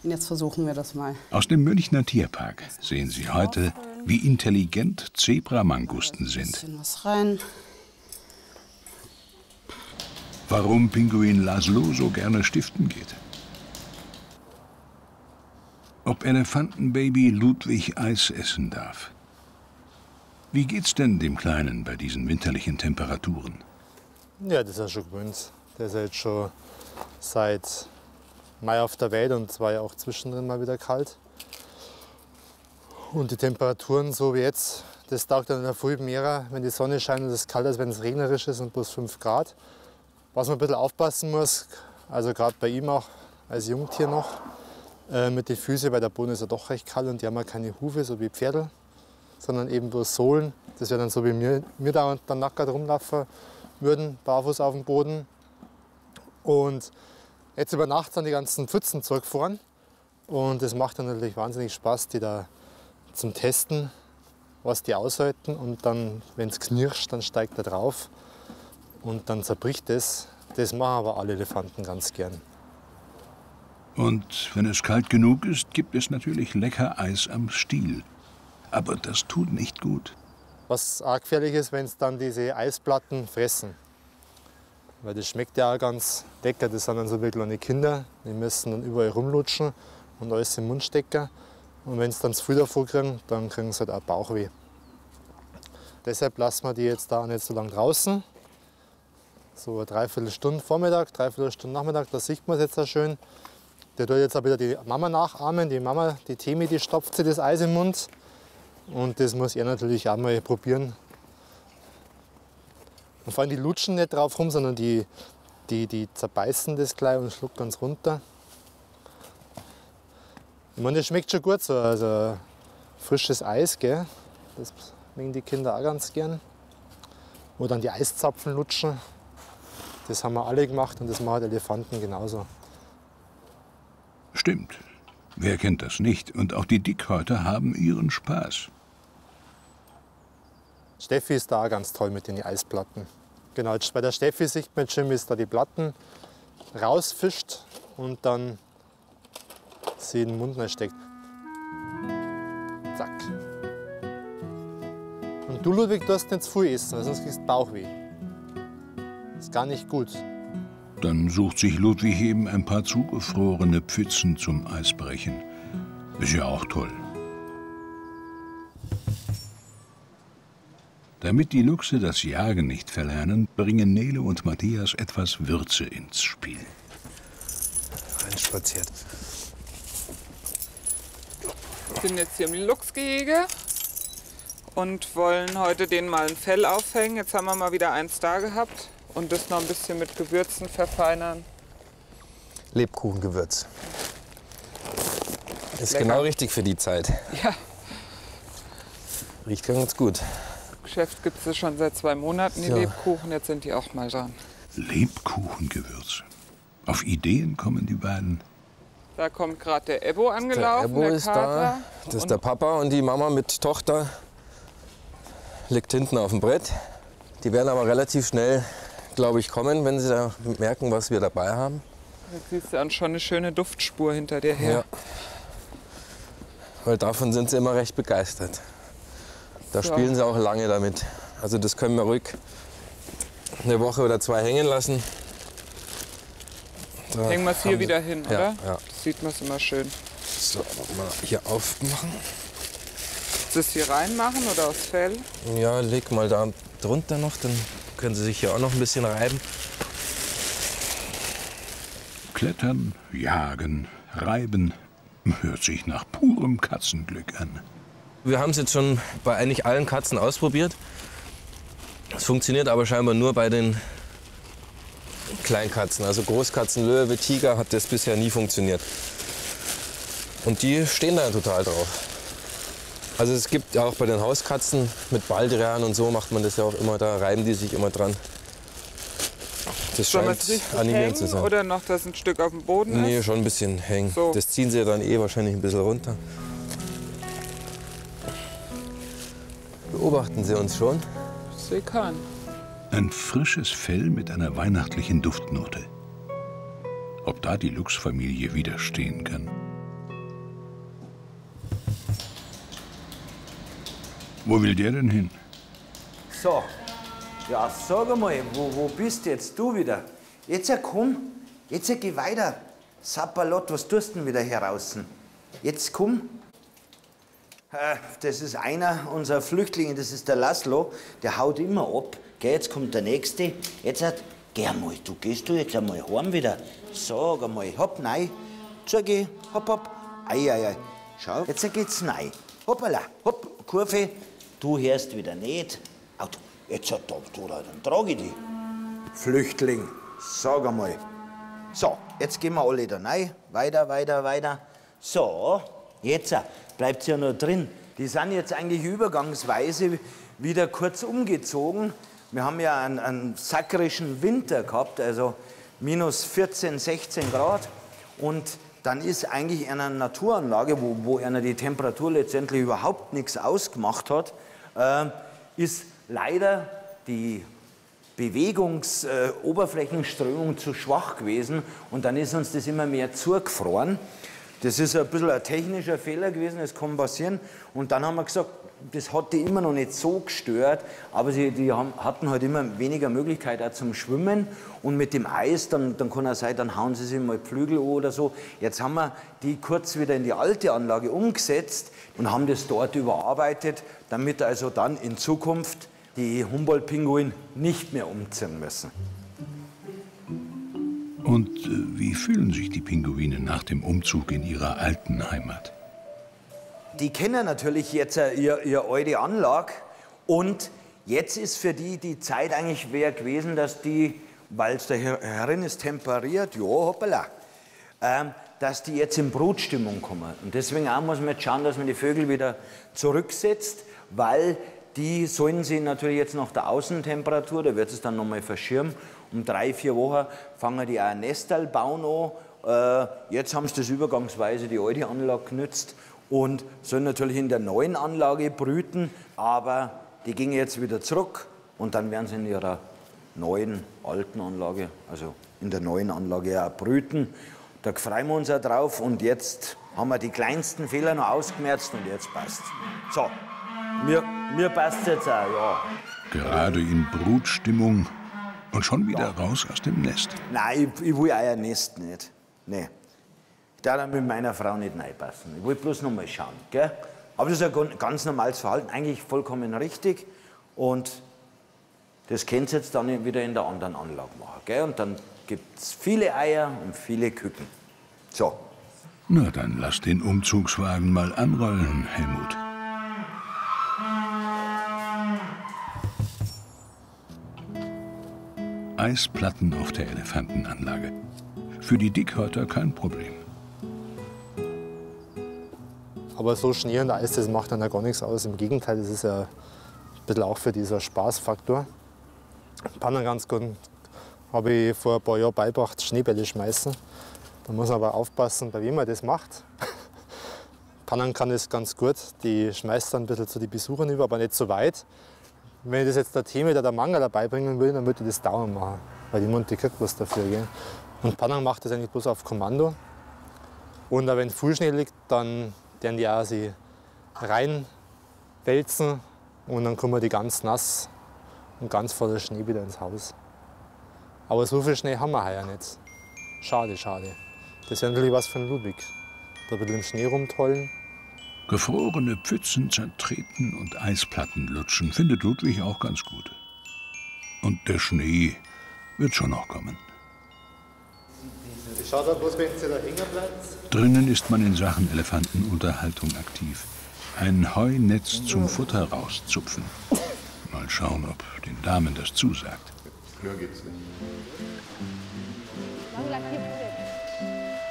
Und jetzt versuchen wir das mal. Aus dem Münchner Tierpark sehen Sie heute, wie intelligent Zebramangusten sind. Ein bisschen was rein. Warum Pinguin Laszlo so gerne stiften geht. Ob Elefantenbaby Ludwig Eis essen darf. Wie geht's denn dem Kleinen bei diesen winterlichen Temperaturen? Ja, das ist ja schon gewöhnt. Der ist ja jetzt schon seit Mai auf der Welt und es war ja auch zwischendrin mal wieder kalt. Und die Temperaturen so wie jetzt, das taugt dann in der Früh mehr, wenn die Sonne scheint und es ist kalt, als wenn es regnerisch ist und plus 5 Grad. Was man ein bisschen aufpassen muss, also gerade bei ihm auch als Jungtier noch, mit den Füßen, weil der Boden ist ja doch recht kalt und die haben ja keine Hufe, so wie Pferdl, sondern eben bloß Sohlen. Das wäre dann so wie mir da dann nackert rumlaufen würden, barfuß auf dem Boden. Und jetzt über Nacht sind die ganzen Pfützen zurückgefahren und es macht dann natürlich wahnsinnig Spaß, die da zum Testen, was die aushalten. Und dann, wenn es knirscht, dann steigt er drauf und dann zerbricht es. Das machen aber alle Elefanten ganz gern. Und wenn es kalt genug ist, gibt es natürlich lecker Eis am Stiel. Aber das tut nicht gut. Was auch gefährlich ist, wenn es dann diese Eisplatten fressen. Weil das schmeckt ja auch ganz lecker. Das sind dann so wie kleine Kinder. Die müssen dann überall rumlutschen und alles im Mund stecken. Und wenn sie dann zu viel davon kriegen, dann kriegen sie halt auch Bauchweh. Deshalb lassen wir die jetzt da nicht so lange draußen. So eine Dreiviertelstunde Vormittag, Dreiviertelstunde Nachmittag, da sieht man es jetzt auch schön. Der tut jetzt auch wieder die Mama nachahmen. Die Mama, die Temi, die stopft sich das Eis im Mund. Und das muss er natürlich auch mal probieren. Und vor allem die lutschen nicht drauf rum, sondern die zerbeißen das gleich und schlucken ganz runter. Ich meine, das schmeckt schon gut, so also frisches Eis, gell? Das mögen die Kinder auch ganz gern. Oder dann die Eiszapfen lutschen. Das haben wir alle gemacht und das machen die Elefanten genauso. Stimmt. Wer kennt das nicht? Und auch die Dickhäuter haben ihren Spaß. Steffi ist da auch ganz toll mit den Eisplatten. Genau, jetzt bei der Steffi sieht man schön, wie es da die Platten rausfischt und dann sie in den Mund steckt. Zack. Und du, Ludwig, darfst nicht zu viel essen, weil sonst kriegst du Bauchweh. Ist gar nicht gut. Dann sucht sich Ludwig eben ein paar zugefrorene Pfützen zum Eisbrechen. Ist ja auch toll. Damit die Luchse das Jagen nicht verlernen, bringen Nele und Matthias etwas Würze ins Spiel. Reinspaziert. Wir sind jetzt hier im Luchsgehege und wollen heute denen mal ein Fell aufhängen. Jetzt haben wir mal wieder eins da gehabt und das noch ein bisschen mit Gewürzen verfeinern. Lebkuchengewürz. Ist Lecker. genau richtig für die Zeit. Ja, Riecht ganz gut. Geschäft gibt es schon seit 2 Monaten, die So. Lebkuchen. Jetzt sind die auch mal dran. Lebkuchengewürze. Auf Ideen kommen die beiden. Da kommt gerade der Ebbo angelaufen, Der Ebbo ist Kater. da. Das ist Und der Papa und die Mama mit Tochter liegt hinten auf dem Brett. Die werden aber relativ schnell, glaube ich, kommen, wenn sie da merken, was wir dabei haben. Da siehst du dann schon eine schöne Duftspur hinter dir her. Ja. Weil davon sind sie immer recht begeistert. Da So. spielen sie auch lange damit. Also das können wir ruhig eine Woche oder 2 hängen lassen. Da Hängen wir es hier haben sie- wieder hin, Ja, oder? ja. Das sieht man es immer schön. So, mal hier aufmachen. Willst du es hier reinmachen oder aufs Fell? Ja, leg mal da drunter noch, dann können sie sich hier auch noch ein bisschen reiben. Klettern, jagen, reiben. Hört sich nach purem Katzenglück an. Wir haben es jetzt schon bei eigentlich allen Katzen ausprobiert. Es funktioniert aber scheinbar nur bei den Kleinkatzen. Also Großkatzen, Löwe, Tiger hat das bisher nie funktioniert. Und die stehen da total drauf. Also es gibt auch bei den Hauskatzen mit Baldrian und so macht man das ja auch immer, da reiben die sich immer dran. Das Sollen wir scheint es richtig animierend zu hängen sein. oder noch, dass ein Stück auf dem Boden Nee, ist? schon ein bisschen hängen. So. Das ziehen sie dann eh wahrscheinlich ein bisschen runter. Beobachten Sie uns schon. Sie kann. Ein frisches Fell mit einer weihnachtlichen Duftnote. Ob da die Luchsfamilie widerstehen kann? Wo will der denn hin? So, ja, sag einmal, wo bist jetzt du wieder? Jetzt komm, jetzt geh weiter. Sapperlot, was tust du denn wieder hier draußen? Jetzt komm. Das ist einer unserer Flüchtlinge, das ist der Laszlo, der haut immer ab. Gell, jetzt kommt der Nächste. Jetzt geh einmal, gehst du jetzt einmal heim wieder. Sag einmal, hopp, nein. Zugeh, hopp, hopp. Ei. Schau, jetzt geht's rein. Hoppala, hopp, Kurve. Du hörst wieder nicht. Jetzt dann trage ich dich. Flüchtling, sag einmal. So, jetzt gehen wir alle da rein. Weiter. So, jetzt bleibt ja noch drin. Die sind jetzt eigentlich übergangsweise wieder kurz umgezogen. Wir haben ja einen sakrischen Winter gehabt, also minus 14, 16 Grad. Und dann ist eigentlich in einer Naturanlage, wo einer die Temperatur letztendlich überhaupt nichts ausgemacht hat, ist leider die Oberflächenströmung zu schwach gewesen und dann ist uns das immer mehr zugefroren. Das ist ein bisschen ein technischer Fehler gewesen, das kann passieren. Und dann haben wir gesagt, das hat die immer noch nicht so gestört, aber hatten halt immer weniger Möglichkeit auch zum Schwimmen. Und mit dem Eis, dann kann es sein, dann hauen sie sich mal Flügel an oder so. Jetzt haben wir die kurz wieder in die alte Anlage umgesetzt und haben das dort überarbeitet, damit also dann in Zukunft die Humboldt-Pinguine nicht mehr umziehen müssen. Und wie fühlen sich die Pinguine nach dem Umzug in ihrer alten Heimat? Die kennen natürlich jetzt ihre alte Anlage und jetzt ist für die Zeit eigentlich gewesen, dass die, weil es da herin ist temperiert, ja, hoppala, dass die jetzt in Brutstimmung kommen. Und deswegen auch muss man jetzt schauen, dass man die Vögel wieder zurücksetzt, weil die sollen sie natürlich jetzt nach der Außentemperatur, da wird es dann nochmal verschirmen, um 3-4 Wochen fangen die auch ein Nestal bauen an. Jetzt haben sie das übergangsweise die alte Anlage genützt und sollen natürlich in der neuen Anlage brüten, aber die gingen jetzt wieder zurück und dann werden sie in ihrer neuen, alten Anlage, also in der neuen Anlage auch brüten. Da freuen wir uns auch drauf und jetzt haben wir die kleinsten Fehler noch ausgemerzt und jetzt passt. So, mir passt jetzt auch, ja. Gerade in Brutstimmung und schon wieder raus aus dem Nest. Nein, ich will euer Nest nicht. Nee. Ich darf mit meiner Frau nicht reinpassen. Ich will bloß noch mal schauen. Gell? Aber das ist ein ganz normales Verhalten, eigentlich vollkommen richtig. Und das könnt ihr jetzt dann wieder in der anderen Anlage machen. Gell? Und dann gibt es viele Eier und viele Küken. So. Na, dann lass den Umzugswagen mal anrollen, Helmut. Eisplatten auf der Elefantenanlage. Für die Dickhäuter kein Problem. Aber so Schnee und Eis, das macht dann ja gar nichts aus. Im Gegenteil, das ist ja ein bisschen auch für dieser Spaßfaktor. Pannen ganz gut. Habe ich vor ein paar Jahren beigebracht, Schneebälle schmeißen. Da muss man aber aufpassen, bei wem man das macht. Pannen kann das ganz gut. Die schmeißt dann ein bisschen zu den Besuchern über, aber nicht so weit. Wenn ich das jetzt der Thema der Mangala beibringen will, dann würde ich das dauernd machen. Weil die Monte kriegt was dafür. Gell? Und Panang macht das eigentlich bloß auf Kommando. Und wenn viel Schnee liegt, dann werden die auch sie reinwälzen. Und dann kommen die ganz nass und ganz voller Schnee wieder ins Haus. Aber so viel Schnee haben wir heuer nicht. Schade, schade. Das wäre natürlich was für den Ludwig. Da ein bisschen im Schnee rumtollen. Gefrorene Pfützen zertreten und Eisplatten lutschen findet Ludwig auch ganz gut. Und der Schnee wird schon noch kommen. Schaut da bloß, wenn sie da hängen bleibt. Drinnen ist man in Sachen Elefantenunterhaltung aktiv. Ein Heunetz zum Futter rauszupfen. Mal schauen, ob den Damen das zusagt. Höher geht's nicht.